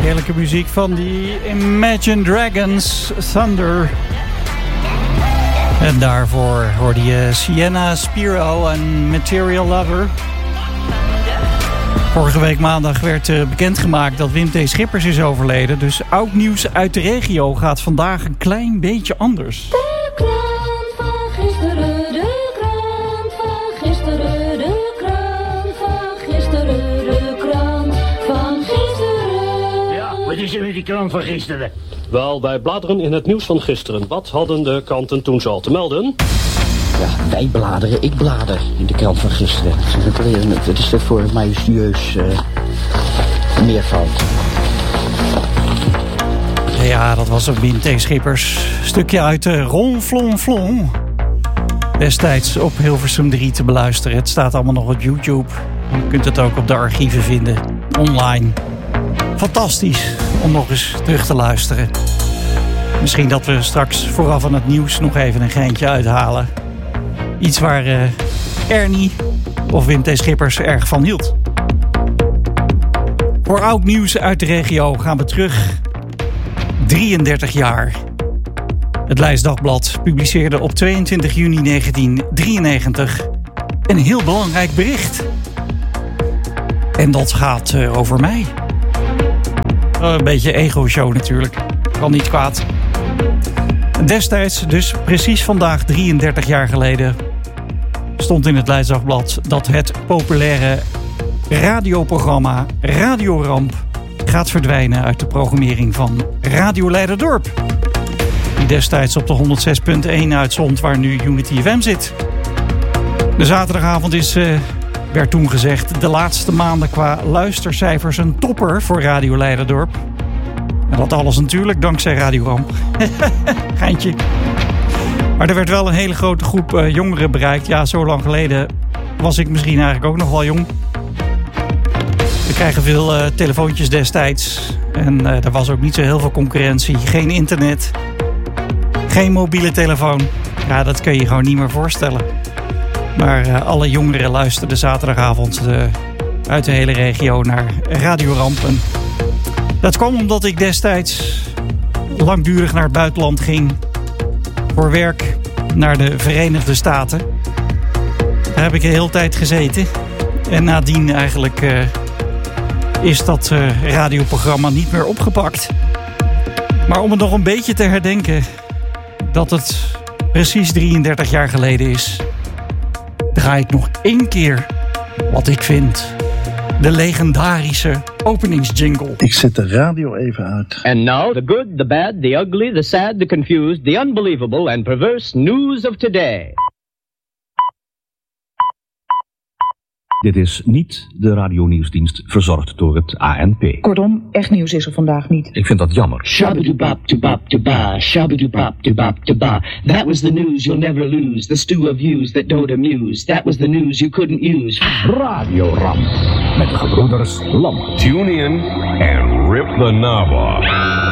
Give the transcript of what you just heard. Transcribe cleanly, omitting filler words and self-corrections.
Heerlijke muziek van die Imagine Dragons, Thunder. En daarvoor hoorde je Sienna Spiro en Material Lover. Vorige week maandag werd bekendgemaakt dat Wim T. Schippers is overleden. Dus oud nieuws uit de regio gaat vandaag een klein beetje anders. De krant van gisteren, de krant van gisteren, de krant van gisteren, de krant van gisteren. Ja, wat is er met die krant van gisteren? Wel, wij bladeren in het nieuws van gisteren. Wat hadden de kranten toen zo al te melden? Ja, wij bladeren, ik blader in de krant van gisteren. Het is voor majestueus meervoud. Ja, dat was een Wim T. Schippers. Stukje uit de Ronflonflon. Destijds op Hilversum 3 te beluisteren. Het staat allemaal nog op YouTube. Je kunt het ook op de archieven vinden. Online. Fantastisch om nog eens terug te luisteren. Misschien dat we straks vooraf aan het nieuws nog even een geintje uithalen. Iets waar Ernie of Wim T. Schippers erg van hield. Voor oud nieuws uit de regio gaan we terug 33 jaar. Het Leids Dagblad publiceerde op 22 juni 1993 een heel belangrijk bericht. En dat gaat over mij. Een beetje ego-show natuurlijk. Kan niet kwaad. Destijds, dus precies vandaag 33 jaar geleden, stond in het Leids Dagblad dat het populaire radioprogramma Radio Ramp gaat verdwijnen uit de programmering van Radio Leiderdorp. Die destijds op de 106.1 uitzond waar nu Unity FM zit. De zaterdagavond werd toen gezegd, de laatste maanden qua luistercijfers een topper voor Radio Leiderdorp. En dat alles natuurlijk dankzij Radio Ramp. Geintje. Maar er werd wel een hele grote groep jongeren bereikt. Ja, zo lang geleden was ik misschien eigenlijk ook nog wel jong. We krijgen veel telefoontjes destijds. En er was ook niet zo heel veel concurrentie. Geen internet. Geen mobiele telefoon. Ja, dat kun je gewoon niet meer voorstellen. Maar alle jongeren luisterden zaterdagavond uit de hele regio naar Radio Ramp. En dat kwam omdat ik destijds langdurig naar het buitenland ging. Voor werk naar de Verenigde Staten. Daar heb ik een hele tijd gezeten. En nadien eigenlijk is dat radioprogramma niet meer opgepakt. Maar om het nog een beetje te herdenken dat het precies 33 jaar geleden is, draai ik nog één keer wat ik vind de legendarische openingsjingle. Ik zet de radio even uit. And now the good, the bad, the ugly, the sad, the confused, the unbelievable and perverse news of today. Dit is niet de radionieuwsdienst verzorgd door het ANP. Kortom, echt nieuws is er vandaag niet. Ik vind dat jammer. Shabba-doobap-doobap-doobah, shabba-doobap-doobap-doobah. That was the news you'll never lose. The stew of views that don't amuse. That was the news you couldn't use. Radio Ramp met de gebroeders Lam. Tune in and rip the knob off.